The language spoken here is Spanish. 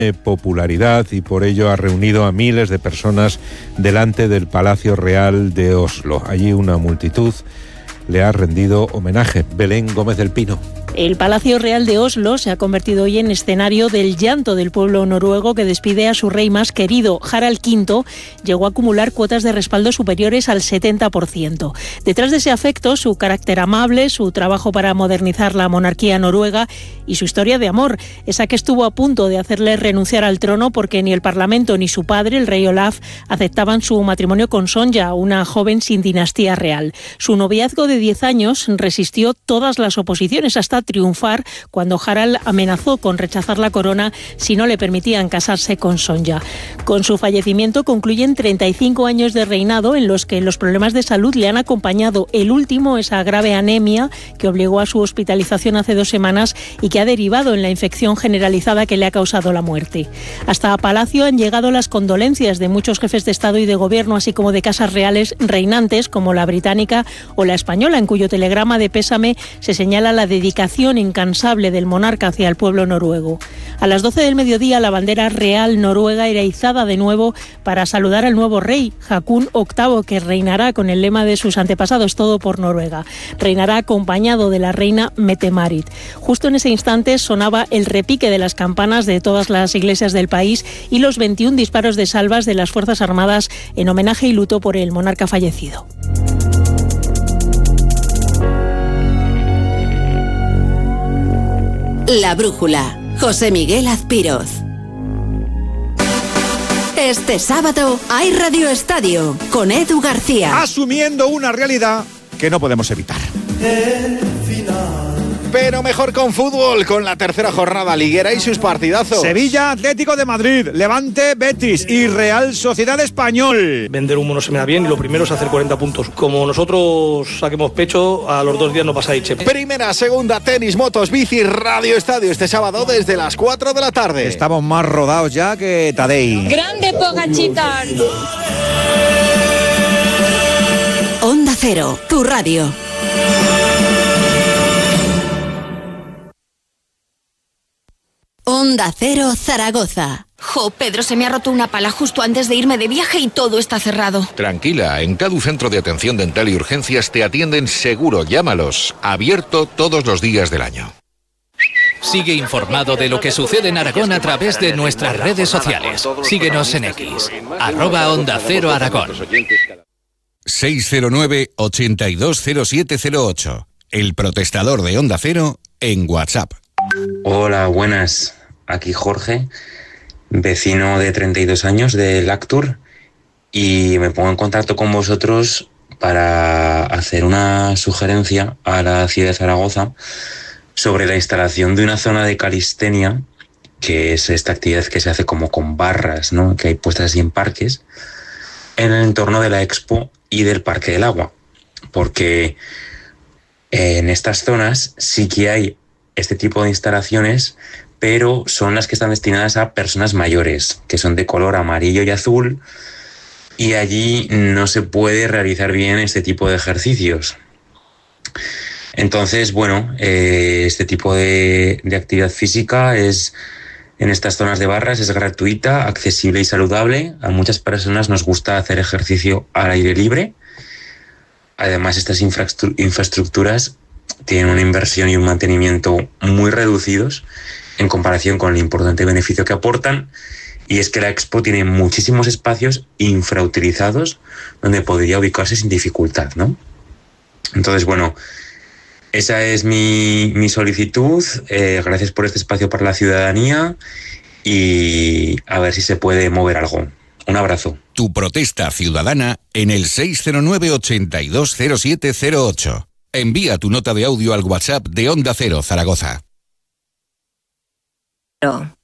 popularidad y por ello ha reunido a miles de personas delante del Palacio Real de Oslo. Allí una multitud le ha rendido homenaje. Belén Gómez del Pino. El Palacio Real de Oslo se ha convertido hoy en escenario del llanto del pueblo noruego que despide a su rey más querido. Harald V llegó a acumular cuotas de respaldo superiores al 70%. Detrás de ese afecto, su carácter amable, su trabajo para modernizar la monarquía noruega y su historia de amor, esa que estuvo a punto de hacerle renunciar al trono porque ni el Parlamento ni su padre, el rey Olaf, aceptaban su matrimonio con Sonja, una joven sin dinastía real. Su noviazgo de 10 años resistió todas las oposiciones hasta triunfar cuando Harald amenazó con rechazar la corona si no le permitían casarse con Sonja. Con su fallecimiento concluyen 35 años de reinado en los que los problemas de salud le han acompañado. El último, esa grave anemia que obligó a su hospitalización hace 2 semanas y que ha derivado en la infección generalizada que le ha causado la muerte. Hasta a Palacio han llegado las condolencias de muchos jefes de Estado y de Gobierno, así como de casas reales reinantes como la británica o la española, en cuyo telegrama de pésame se señala la dedicación incansable del monarca hacia el pueblo noruego. A las 12 del mediodía la bandera real noruega era izada de nuevo para saludar al nuevo rey, Haakon VIII, que reinará con el lema de sus antepasados, todo por Noruega. Reinará acompañado de la reina Mette-Marit. Justo en ese instante sonaba el repique de las campanas de todas las iglesias del país y los 21 disparos de salvas de las Fuerzas Armadas en homenaje y luto por el monarca fallecido. La Brújula, José Miguel Azpiroz. Este sábado hay Radio Estadio con Edu García. Asumiendo una realidad que no podemos evitar. Pero mejor con fútbol, con la tercera jornada liguera y sus partidazos. Sevilla, Atlético de Madrid, Levante, Betis y Real Sociedad Español. Vender humo no se me da bien y lo primero es hacer 40 puntos. Como nosotros saquemos pecho, a los 2 días no pasáis chepe. Primera, segunda, tenis, motos, bici, Radio Estadio este sábado desde las 4 de la tarde. Estamos más rodados ya que Tadei. Grande Pogačar. Onda Cero, tu radio. Onda Cero Zaragoza. Jo, Pedro, se me ha roto una pala justo antes de irme de viaje y todo está cerrado. Tranquila, en Cadu Centro de Atención Dental y Urgencias te atienden seguro. Llámalos. Abierto todos los días del año. Sigue informado de lo que sucede en Aragón a través de nuestras redes sociales. Síguenos en X, @OndaCeroAragón. 609-820708. El protestador de Onda Cero en WhatsApp. Hola, buenas. Aquí Jorge, vecino de 32 años de Lactur, y me pongo en contacto con vosotros para hacer una sugerencia a la ciudad de Zaragoza sobre la instalación de una zona de calistenia, que es esta actividad que se hace como con barras, ¿no?, que hay puestas así en parques, en el entorno de la Expo y del Parque del Agua, porque en estas zonas sí que hay este tipo de instalaciones, pero son las que están destinadas a personas mayores, que son de color amarillo y azul, y allí no se puede realizar bien este tipo de ejercicios. Entonces, bueno, este tipo de actividad física es en estas zonas de barras, es gratuita, accesible y saludable. A muchas personas nos gusta hacer ejercicio al aire libre. Además, estas infraestructuras tienen una inversión y un mantenimiento muy reducidos en comparación con el importante beneficio que aportan, y es que la Expo tiene muchísimos espacios infrautilizados donde podría ubicarse sin dificultad, ¿no? Entonces, bueno, esa es mi solicitud. Gracias por este espacio para la ciudadanía y a ver si se puede mover algo. Un abrazo. Tu protesta ciudadana en el 609-820708. Envía tu nota de audio al WhatsApp de Onda Cero Zaragoza.